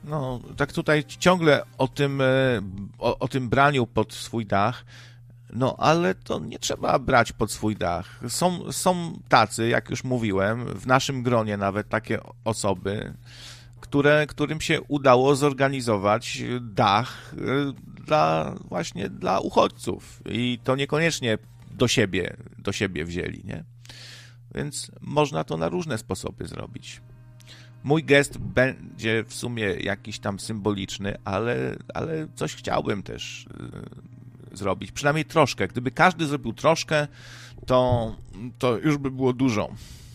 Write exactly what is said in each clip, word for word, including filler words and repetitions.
No, tak tutaj ciągle o tym, o, o tym braniu pod swój dach, no ale to nie trzeba brać pod swój dach. Są, są tacy, jak już mówiłem, w naszym gronie nawet takie osoby, które, którym się udało zorganizować dach dla, właśnie dla uchodźców i to niekoniecznie do siebie, do siebie wzięli, nie? Więc można to na różne sposoby zrobić. Mój gest będzie w sumie jakiś tam symboliczny, ale, ale coś chciałbym też y, zrobić. Przynajmniej troszkę. Gdyby każdy zrobił troszkę, to, to już by było dużo.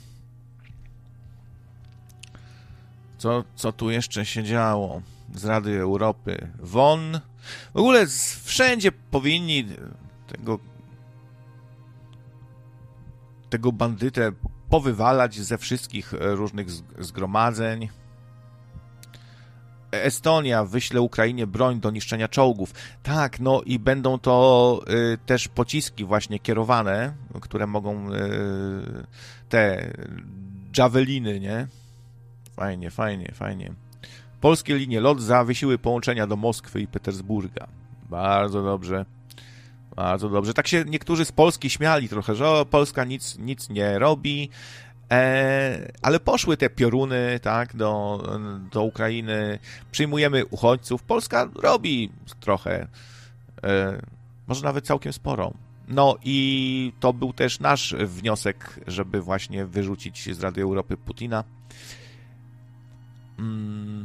Co, co tu jeszcze się działo z Rady Europy? Won. W ogóle z, wszędzie powinni tego, tego bandytę powywalać ze wszystkich różnych zgromadzeń. Estonia wyśle Ukrainie broń do niszczenia czołgów. Tak, no i będą to y, też pociski właśnie kierowane, które mogą y, te javeliny, nie? Fajnie, fajnie, fajnie. Polskie linie lot zawiesiły połączenia do Moskwy i Petersburga. Bardzo dobrze. Bardzo dobrze. Tak się niektórzy z Polski śmiali trochę, że o, Polska nic, nic nie robi, e, ale poszły te pioruny, tak, do, do Ukrainy, przyjmujemy uchodźców. Polska robi trochę, e, może nawet całkiem sporo. No i to był też nasz wniosek, żeby właśnie wyrzucić z Rady Europy Putina. Mm.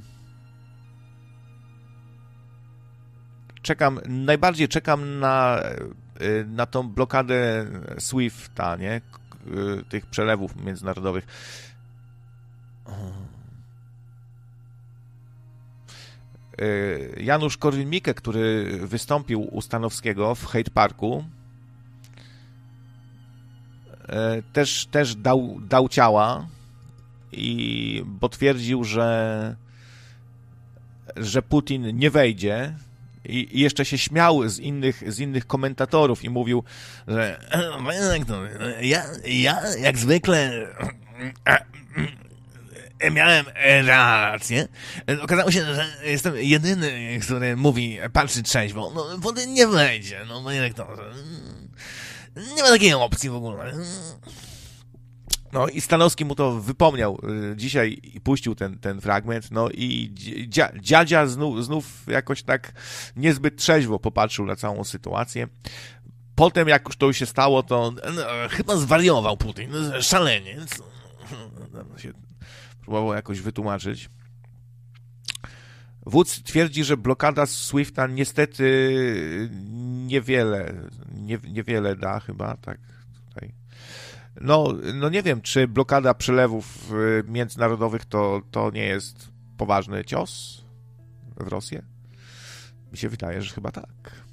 Czekam, najbardziej czekam na, na tą blokadę Swifta, nie? Tych przelewów międzynarodowych. Janusz Korwin-Mikke, który wystąpił u Stanowskiego w Hyde Parku, też, też dał, dał ciała, i, bo twierdził, że, że Putin nie wejdzie. I jeszcze się śmiał z innych, z innych komentatorów i mówił, że ja, ja jak zwykle miałem rację. Okazało się, że jestem jedyny, który mówi, patrzy trzeźwo, no wody nie wejdzie, no panie rektorze. Nie ma takiej opcji w ogóle. No i Stanowski mu to wypomniał dzisiaj i puścił ten, ten fragment, no i dzia, dziadzia znów, znów jakoś tak niezbyt trzeźwo popatrzył na całą sytuację. Potem, jak już to się stało, to no, chyba zwariował Putin, no, szaleniec. No, się próbował jakoś wytłumaczyć. Wódz twierdzi, że blokada Swifta niestety niewiele, nie, niewiele da chyba, tak tutaj. No, no nie wiem, czy blokada przelewów międzynarodowych to, to nie jest poważny cios w Rosję? Mi się wydaje, że chyba tak.